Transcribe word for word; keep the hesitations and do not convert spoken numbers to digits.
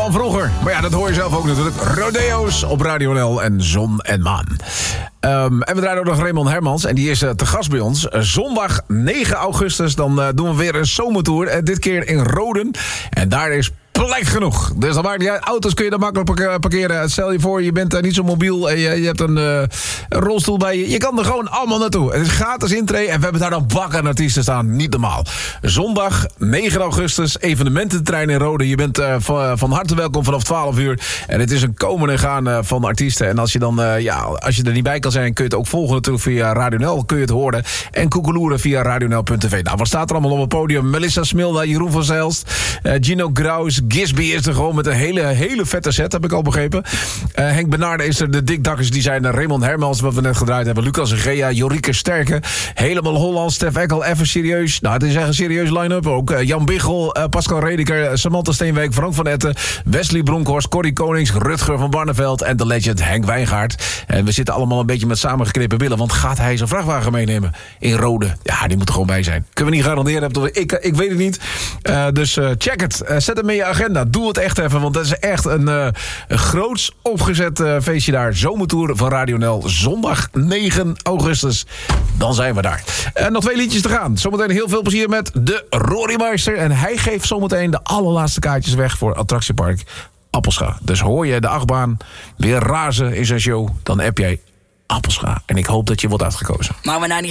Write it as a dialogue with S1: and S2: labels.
S1: van vroeger. Maar ja, dat hoor je zelf ook natuurlijk. Rodeo's op Radio N L en Zon en Maan. Um, en we draaien ook nog Raymond Hermans. En die is uh, te gast bij ons. Uh, zondag negen augustus. Dan uh, doen we weer een zomertour. Uh, dit keer in Roden. En daar is plek genoeg. Dus dan maakt niet uit. Auto's kun je dan makkelijk parkeren. Stel je voor, je bent uh, niet zo mobiel en je, je hebt een, uh, een rolstoel bij je. Je kan er gewoon allemaal naartoe. Het is gratis intree en we hebben daar dan bakken artiesten staan. Niet normaal. Zondag negen augustus, evenemententrein in Rode. Je bent uh, van, van harte welkom vanaf twaalf uur. En het is een komen en gaan uh, van artiesten. En als je dan, uh, ja, als je er niet bij kan zijn, kun je het ook volgen natuurlijk via Radio N L. Kun je het horen. En koekeloeren via radionl punt t v. Nou, wat staat er allemaal op het podium? Melissa Smilda, Jeroen van Zijlst, uh, Gino Graus, Gisby is er gewoon met een hele, hele vette set, heb ik al begrepen. Uh, Henk Benaarde is er, de Dick Dakkers, die zijn er. Raymond Hermans, wat we net gedraaid hebben. Lucas Egea, Jorike Sterke. Helemaal Holland, Stef Ekkel, even serieus. Nou, het is echt een serieus line-up ook. Uh, Jan Biggel, uh, Pascal Redeker, Samantha Steenwijk, Frank van Etten, Wesley Bronkhorst, Corrie Konings, Rutger van Barneveld en de legend Henk Wijngaard. En we zitten allemaal een beetje met samengeknepen billen, want gaat hij zijn vrachtwagen meenemen in Rode? Ja, die moet er gewoon bij zijn. Kunnen we niet garanderen. Ik, ik weet het niet. Uh, dus uh, check het. Uh, zet hem in je agenda. Doe het echt even, want dat is echt een, uh, een groots opgezet uh, feestje daar. Zomertour van Radio N L. Zondag negen augustus. Dan zijn we daar. Uh, nog twee liedjes te gaan. Zometeen heel veel plezier met de Rory Meister. En hij geeft zometeen de allerlaatste kaartjes weg voor attractiepark Appelscha. Dus hoor je de achtbaan weer razen in zijn show, dan app jij Appelscha. En ik hoop dat je wordt uitgekozen.
S2: Maar we nou niet